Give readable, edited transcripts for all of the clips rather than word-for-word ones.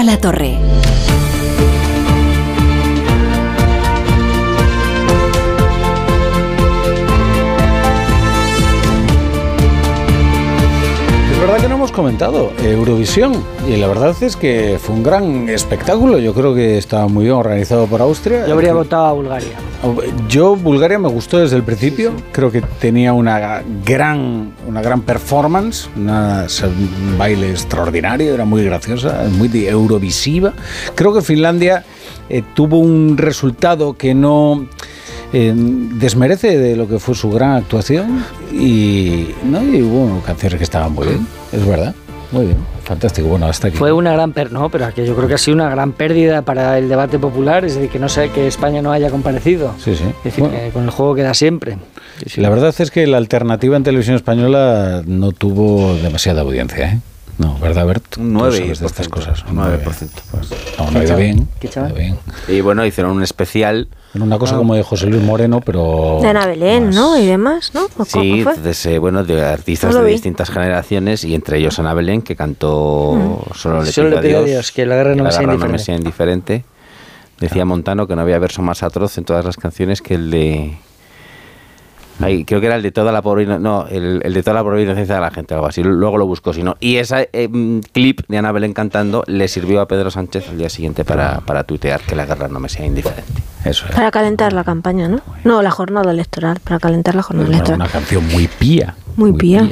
Latorre. Es verdad que no hemos comentado Eurovisión y la verdad es que fue un gran espectáculo. Yo creo que estaba muy bien organizado por Austria. Yo habría votado a Bulgaria. Bulgaria me gustó desde el principio. Sí. Creo que tenía una gran performance, un baile extraordinario, era muy graciosa, muy eurovisiva. Creo que Finlandia tuvo un resultado que no desmerece de lo que fue su gran actuación y hubo canciones que estaban muy bien, es verdad, muy bien, fantástico. Bueno, hasta aquí. Fue una gran pero que yo creo que ha sido una gran pérdida para el debate popular, es decir, que no sé que España no haya comparecido. Sí. Es decir, que con el juego queda siempre. Sí. La verdad es que la alternativa en televisión española no tuvo demasiada audiencia, ¿eh? No, ¿verdad, Bert? Un 9% de estas cosas. Un 9%. No, iba bien. Y bueno, hicieron un especial. En una cosa como de José Luis Moreno, pero... De Ana Belén, más... ¿no? Y demás, ¿no? Sí, de artistas de distintas generaciones, y entre ellos Ana Belén, que cantó Solo le pido a Dios, que la guerra no me sea indiferente. Decía Montano que no había verso más atroz en todas las canciones que el de... creo que era el de toda la pobre el de toda la pobre inocencia de la gente, algo así. Luego lo busco, si no. Y ese clip de Ana Belén cantando le sirvió a Pedro Sánchez al día siguiente para tuitear que la guerra no me sea indiferente. Eso es. Para calentar la campaña, ¿no? No, la jornada electoral, para calentar la jornada electoral. Una canción muy pía. Muy pía.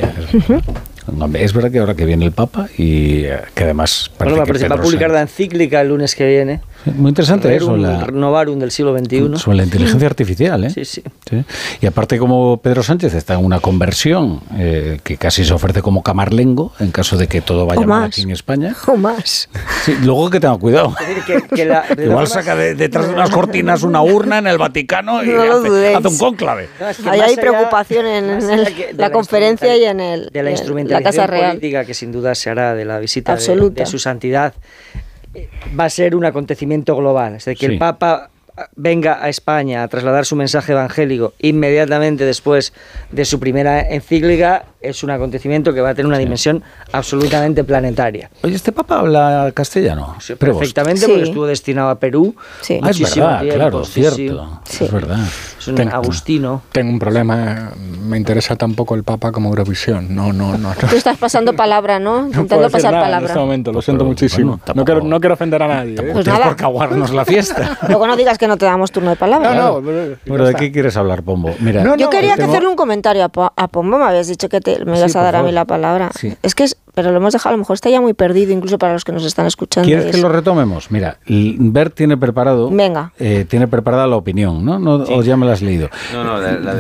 Es verdad que ahora que viene el Papa y que además... va a publicar la encíclica el lunes que viene. Muy interesante eso. Un Novarum del siglo XXI. Sobre la inteligencia artificial, ¿eh? Sí. Y aparte, como Pedro Sánchez está en una conversión que casi se ofrece como camarlengo en caso de que todo vaya mal aquí en España. O más. Sí, luego que tenga cuidado. Igual saca detrás de unas cortinas una urna en el Vaticano y hace un cónclave. Ahí hay preocupación en la conferencia y en la instrumentalización la Casa Real política que sin duda se hará de la visita de su santidad. Va a ser un acontecimiento global, es decir, que el Papa venga a España a trasladar su mensaje evangélico inmediatamente después de su primera encíclica es un acontecimiento que va a tener una dimensión absolutamente planetaria. Oye, ¿este Papa habla castellano? Sí, perfectamente, porque estuvo destinado a Perú. Sí. Es verdad, tiempo, claro, cierto. Sí. Es verdad. Es un agustino. Tengo un problema, me interesa tampoco el Papa como Eurovisión. No. Tú estás pasando palabra, ¿no? Intentando pasar palabra. En este momento, lo siento muchísimo. Bueno, no quiero ofender a nadie. Pues nada. Por caguarnos la fiesta. Luego no digas que no te damos turno de palabra. Bueno, ¿de qué quieres hablar, Pombo? Mira, yo quería hacerle un comentario a Pombo. Me habías dicho que me ibas a dar a mí la palabra. Sí. Pero lo hemos dejado, a lo mejor está ya muy perdido, incluso para los que nos están escuchando. ¿Quieres que lo retomemos? Mira, Bert tiene preparado. Venga. Tiene preparada la opinión, ¿no? O ya me la has leído. No,